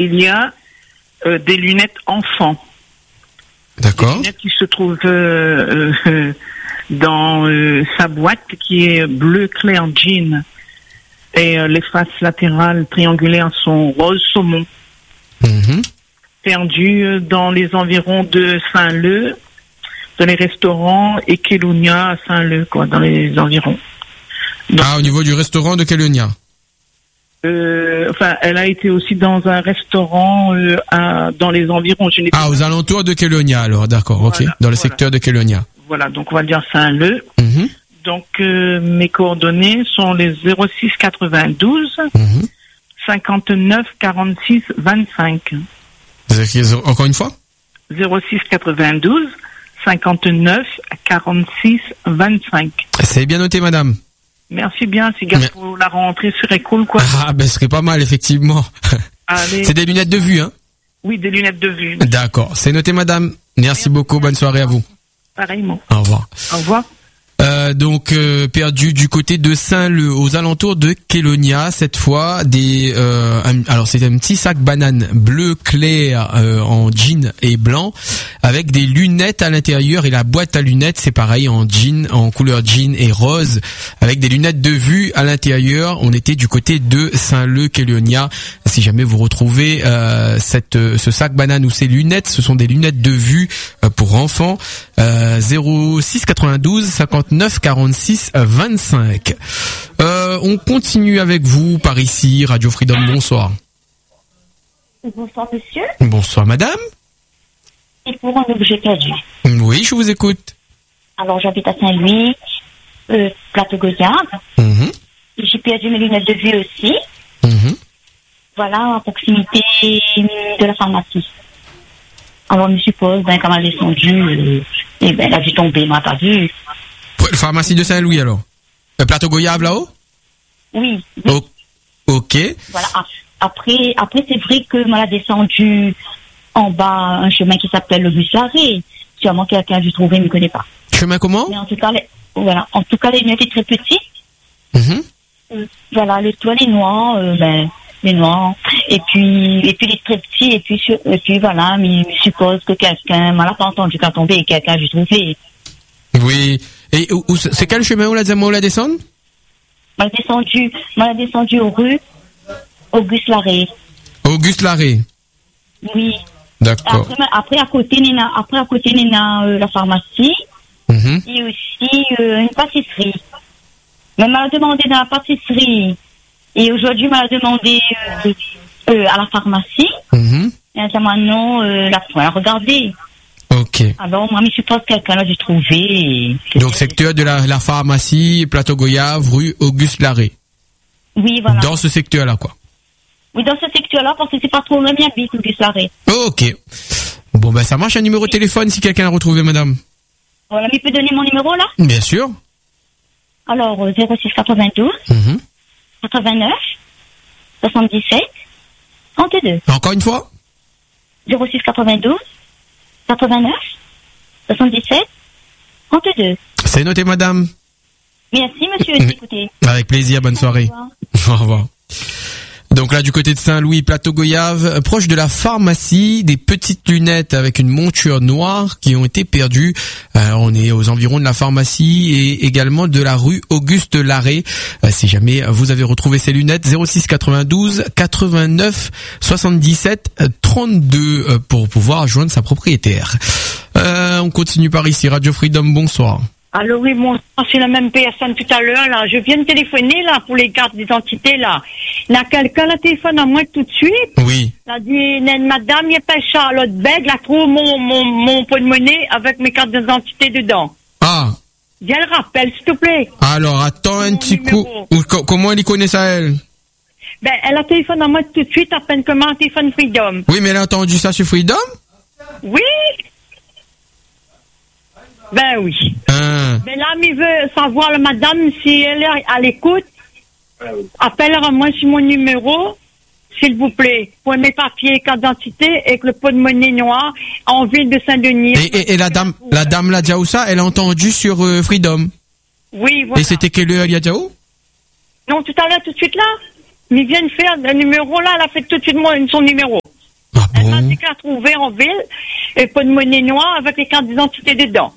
il y a des lunettes enfants. D'accord. Des lunettes qui se trouvent dans sa boîte qui est bleu clair jean. Et les faces latérales triangulaires sont rose saumon. Perdues dans les environs de Saint-Leu, dans les restaurants, et Kélounia à Saint-Leu, quoi, dans les environs. Donc, au niveau du restaurant de Kélounia. Elle a été aussi dans un restaurant dans les environs. Aux alentours de Kélounia, alors, d'accord, voilà, ok, dans le secteur de Kélounia. Voilà, donc on va dire Saint-Leu. Donc mes coordonnées sont les 06 92 59 46 25. Encore une fois 06 92 59 46 25. C'est bien noté, madame. Merci bien, c'est gars pour la rentrée serait cool, quoi. Ce serait pas mal, effectivement. Allez. C'est des lunettes de vue, hein? Oui, des lunettes de vue. D'accord, c'est noté, madame. Merci beaucoup, bonne soirée à vous. Pareillement. Au revoir. Au revoir. Donc perdu du côté de Saint-Leu, aux alentours de Kélounia, cette fois alors c'est un petit sac banane bleu clair en jean et blanc avec des lunettes à l'intérieur, et la boîte à lunettes c'est pareil en jean, en couleur jean et rose avec des lunettes de vue à l'intérieur. On était du côté de Saint-Leu, Kélounia. Si jamais vous retrouvez ce sac banane ou ces lunettes, ce sont des lunettes de vue pour enfants. 06 92 59 46 25. On continue avec vous par ici, Radio Freedom, bonsoir. Bonsoir monsieur. Bonsoir madame. Et pour un objet perdu. Oui, je vous écoute. Alors j'habite à Saint-Louis, Plateau Goyave. J'ai perdu mes lunettes de vue aussi. Voilà, à proximité de la pharmacie. Alors je suppose, quand elle est descendue, elle a dû tomber, m'a pas vu. Pharmacie de Saint-Louis alors. Plateau Goyave là-haut? Oui. Ok. Voilà. Après c'est vrai que m'a descendu en bas un chemin qui s'appelle le Bussaré. Sûrement quelqu'un a dû trouver, ne me connaît pas. Chemin comment? Mais en tout cas, les lunettes étaient très petites. Voilà, le toit est noir, les noirs. Et puis les très petits, et puis voilà, mais je suppose que quelqu'un m'a pas entendu qu'à tomber et quelqu'un a dû trouver. Oui. Et c'est quel chemin où la descendre? M'a descendu rue Auguste Larrey. Auguste Larrey. Oui. D'accord. Après à côté il y a la pharmacie. Et aussi une pâtisserie. Mais m'a demandé dans la pâtisserie. Et aujourd'hui m'a demandé à la pharmacie. Et à maintenant la regarder. Ok. Alors moi je suppose que quelqu'un a dû trouver. Donc secteur de la pharmacie, Plateau Goyave, rue Auguste Larrey. Oui, voilà. Dans ce secteur-là, quoi. Oui, dans ce secteur-là, parce que c'est pas trop loin, bien vite, Auguste Larrey. Ok. Bon, ça marche, un numéro de téléphone si quelqu'un l'a retrouvé, madame. Voilà, mais il peut donner mon numéro, là? Bien sûr. Alors, 06 92 89 77 32. Encore une fois? 06 92 89 77 32. C'est noté, madame. Merci, monsieur, d'écouter. Avec plaisir, bonne soirée. Au revoir. Donc là, du côté de Saint-Louis, Plateau Goyave, proche de la pharmacie, des petites lunettes avec une monture noire qui ont été perdues. On est aux environs de la pharmacie et également de la rue Auguste Larrey. Si jamais vous avez retrouvé ces lunettes, 06 92 89 77 32 pour pouvoir joindre sa propriétaire. On continue par ici, Radio Freedom, bonsoir. Allô, oui, bon, c'est la même personne tout à l'heure, là. Je viens de téléphoner, là, pour les cartes d'identité, là. Il y a quelqu'un, la téléphone à moi tout de suite. Oui. Il a dit, madame, il y a pas Charlotte Beg, là, trouve mon pot de monnaie avec mes cartes d'identité dedans. Ah. Viens le rappel, s'il te plaît. Alors, attends un petit coup. Comment elle y connaît ça, elle? Elle a téléphone à moi tout de suite, à peine comme un téléphone Freedom. Oui, mais elle a entendu ça sur Freedom? Oui. Oui. Mais là, il veut savoir, la madame, si elle est à l'écoute. Appelle-moi sur mon numéro, s'il vous plaît, pour mes papiers, carte d'identité et le pot de monnaie noire en ville de Saint-Denis. Et la dame Ladiaoussa, elle a entendu sur Freedom. Oui, voilà. Et c'était quelle heure, Ladiaou? Non, tout à l'heure, tout de suite là. Il vient de faire le numéro là, elle a fait tout de suite son numéro. Elle m'a dit qu'elle a trouvé en ville et pas de monnaie noire avec les cartes d'identité dedans.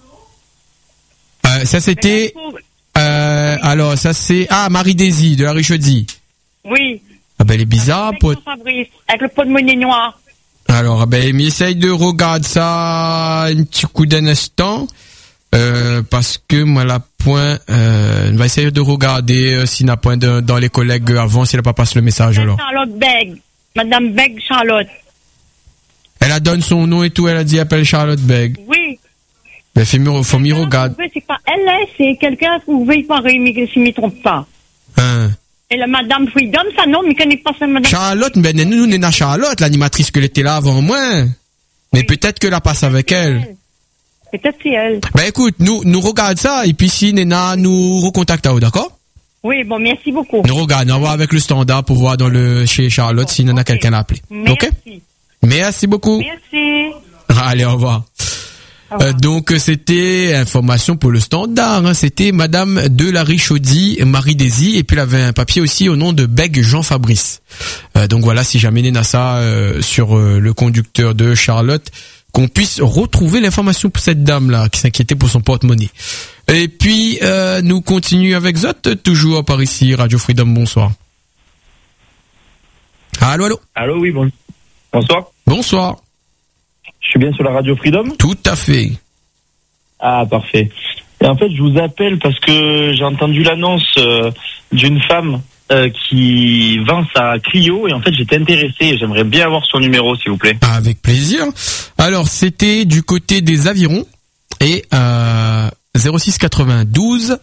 Ça c'était... alors ça c'est... Ah, Marie-Désy de la Richaudy. Oui. Ah ben elle est bizarre. Fabrice, avec le pot de monnaie noire. Alors ben essaye de regarder ça un petit coup d'un instant. Parce que moi la point on va essayer de regarder s'il n'a point dans les collègues avant s'il n'a pas passé le message alors. Charlotte Beg. Madame Beg Charlotte. Elle a donné son nom et tout, elle a dit appelle Charlotte Beg. Oui. Mais faut m'y regarder. C'est pas elle, c'est quelqu'un qui vous pas si je ne me trompe pas. Hein. Et la Madame Freedom, ça non, mais connaît pas ça Madame. Charlotte, ben nous on est à Charlotte, l'animatrice que elle était là avant moi. Mais peut-être que la passe avec elle. Peut-être c'est elle. Ben écoute, nous regarde ça et puis si Nena nous recontacte à vous, d'accord? Oui, bon, merci beaucoup. Nous regarde, on va avec le standard pour voir chez Charlotte si Nena quelqu'un l'a appelé. Merci. Ok? Merci beaucoup. Merci. Allez, au revoir. Donc c'était information pour le standard, hein. C'était Madame de la Richaudy, Marie-Désy, et puis elle avait un papier aussi au nom de Beg Jean-Fabrice. Donc voilà, si jamais Nena ça sur le conducteur de Charlotte, qu'on puisse retrouver l'information pour cette dame-là qui s'inquiétait pour son porte-monnaie. Et puis nous continuons avec Zot, toujours par ici, Radio Freedom, bonsoir. Allô? Allô, oui, bonsoir. Bonsoir. Je suis bien sur la Radio Freedom? Tout à fait. Ah, parfait. Et en fait, je vous appelle parce que j'ai entendu l'annonce d'une femme qui vend sa Clio et en fait, j'étais intéressé et j'aimerais bien avoir son numéro, s'il vous plaît. Avec plaisir. Alors, c'était du côté des Avirons et 06 92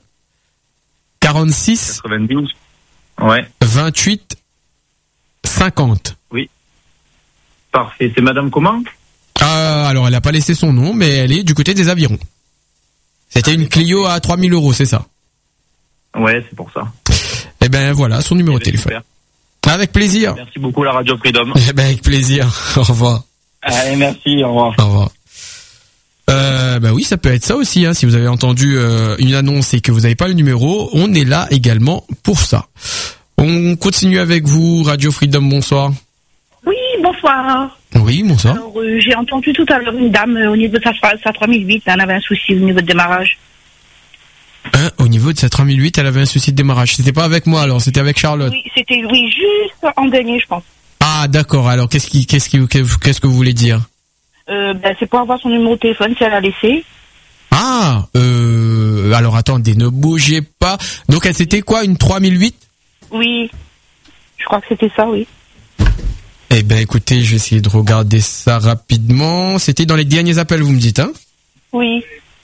46 92. Ouais. 28 50. Oui. Parfait. C'est Madame comment? Alors, elle n'a pas laissé son nom, mais elle est du côté des Avirons. C'était une Clio à 3 000 €, c'est ça? Ouais, c'est pour ça. Eh ben voilà, son numéro de téléphone. Super. Avec plaisir. Merci beaucoup, la Radio Freedom. Eh ben avec plaisir. Au revoir. Allez, merci, au revoir. Au revoir. Bah oui, ça peut être ça aussi, hein. Si vous avez entendu une annonce et que vous n'avez pas le numéro, on est là également pour ça. On continue avec vous, Radio Freedom, bonsoir. Oui, bonsoir. Oui, bonsoir. Alors, j'ai entendu tout à l'heure une dame au niveau de sa 3008, elle avait un souci au niveau de démarrage. Au niveau de sa 3008, elle avait un souci de démarrage. C'était pas avec moi alors, c'était avec Charlotte. Oui, c'était juste en dernier, je pense. Ah, d'accord. Alors, qu'est-ce que vous voulez dire? C'est pour avoir son numéro de téléphone si elle a laissé. Ah, alors attendez, ne bougez pas. Donc, elle c'était quoi, une 3008? Oui, je crois que c'était ça, oui. Eh ben, écoutez, je vais essayer de regarder ça rapidement. C'était dans les derniers appels, vous me dites, hein? Oui.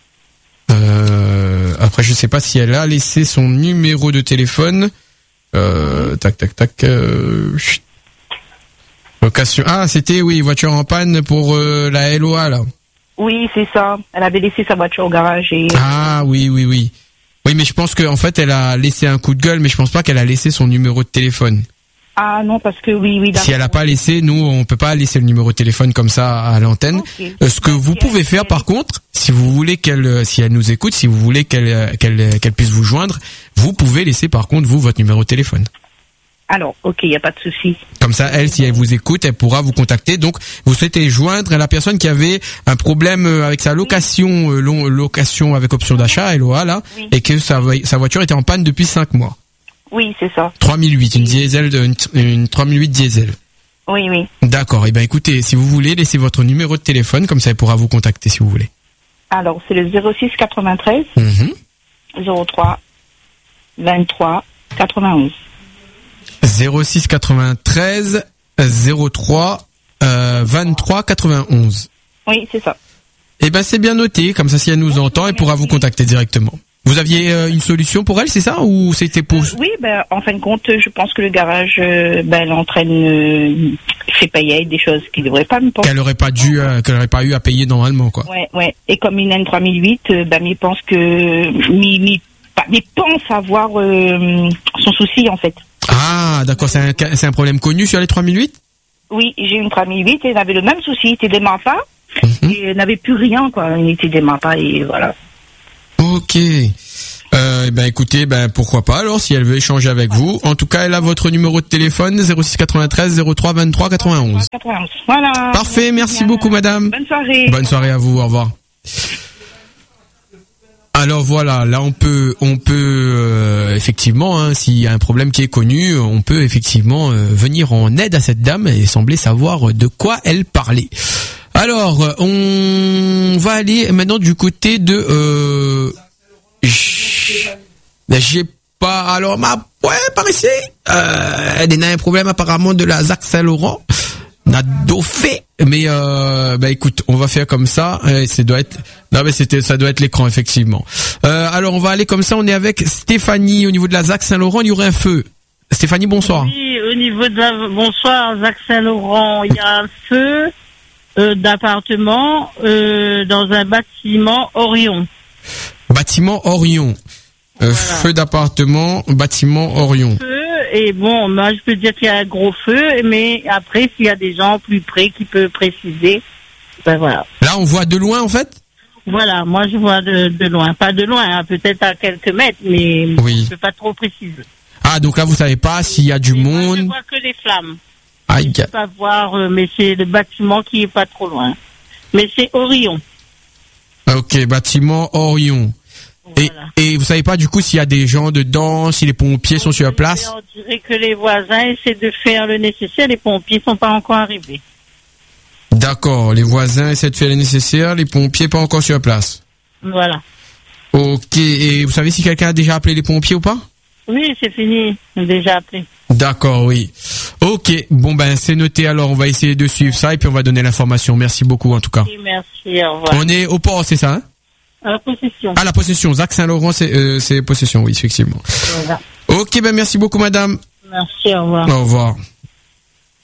Après, je sais pas si elle a laissé son numéro de téléphone. Tac. Location. Ah, c'était, oui, voiture en panne pour la LOA, là. Oui, c'est ça. Elle avait laissé sa voiture au garage et... Ah, oui. Oui, mais je pense qu'en fait, elle a laissé un coup de gueule, mais je pense pas qu'elle a laissé son numéro de téléphone. Ah non, parce que oui, d'accord. Si elle a pas laissé, nous, on peut pas laisser le numéro de téléphone comme ça à l'antenne. Okay. Ce que vous pouvez faire, par contre, si vous voulez si elle nous écoute, si vous voulez qu'elle puisse vous joindre, vous pouvez laisser, par contre, vous, votre numéro de téléphone. Alors, ok, il n'y a pas de souci. Comme ça, elle, si elle vous écoute, elle pourra vous contacter. Donc, vous souhaitez joindre la personne qui avait un problème avec sa location, location avec option d'achat, LOA, là, oui. Et que sa voiture était en panne depuis 5 mois. Oui, c'est ça. 3008, une diesel, une 3008 diesel. Oui. D'accord. Eh ben, écoutez, si vous voulez, laissez votre numéro de téléphone, comme ça, elle pourra vous contacter si vous voulez. Alors, c'est le 06 93 03 23 91. 06 93 03 23 91. Oui, c'est ça. Eh ben, c'est bien noté, comme ça, si elle nous entend, elle pourra vous contacter directement. Vous aviez une solution pour elle, c'est ça, ou c'était pour... Oui, en fin de compte, je pense que le garage, elle entraîne, fait payer des choses qu'il ne devrait pas me penser. Qu'elle n'aurait pas eu à payer normalement, quoi. Ouais. Et comme une N3008, il pense il pense avoir son souci, en fait. Ah, d'accord, c'est un problème connu sur les 3008? Oui, j'ai une 3008 et elle avait le même souci, il était démarre pas, et elle n'avait plus rien, quoi. Il était démarre pas et voilà. Ok. Écoutez, pourquoi pas alors si elle veut échanger avec vous. En tout cas, elle a votre numéro de téléphone 06 93 03 23 91. Voilà. Parfait, merci beaucoup madame. Bonne soirée. Bonne soirée à vous, au revoir. Alors voilà, là on peut effectivement, s'il y a un problème qui est connu, on peut effectivement venir en aide à cette dame et sembler savoir de quoi elle parlait. Alors, on va aller maintenant du côté de j'ai pas alors par ici il y a un problème apparemment de la ZAC Saint-Laurent. N'a fait, mais écoute, on va faire comme ça. Ça doit être l'écran effectivement. Alors on va aller comme ça. On est avec Stéphanie au niveau de la ZAC Saint-Laurent. Il y aurait un feu. Stéphanie, bonsoir. Oui, au niveau de bonsoir ZAC Saint-Laurent, il y a un feu d'appartement dans un bâtiment Orion. Bâtiment Orion. Voilà. Feu d'appartement, bâtiment Orion. Et bon, moi je peux dire qu'il y a un gros feu, mais après s'il y a des gens plus près qui peuvent préciser, voilà. Là on voit de loin en fait. Voilà, moi je vois de loin, pas de loin, hein, peut-être à quelques mètres, mais oui. Je peux pas trop préciser. Ah donc là vous savez pas s'il y a du monde. Moi, je vois que les flammes. Aïe. Je peux pas voir, mais c'est le bâtiment qui est pas trop loin. Mais c'est Orion. Ok, bâtiment Orion. Voilà. Et vous savez pas du coup s'il y a des gens dedans, si les pompiers sont sur la place? On dirait que les voisins essaient de faire le nécessaire, les pompiers sont pas encore arrivés. D'accord, les voisins essaient de faire le nécessaire, les pompiers pas encore sur la place. Voilà. Ok, et vous savez si quelqu'un a déjà appelé les pompiers ou pas? Oui, c'est fini, on a déjà appelé. D'accord, oui. Ok, bon c'est noté alors, on va essayer de suivre ça et puis on va donner l'information. Merci beaucoup en tout cas. Oui, merci, au revoir. On est au port, c'est ça, hein? À la possession. À la possession. ZAC Saint-Laurent, c'est possession, oui, effectivement. Voilà. Ok, merci beaucoup, madame. Merci, au revoir. Au revoir.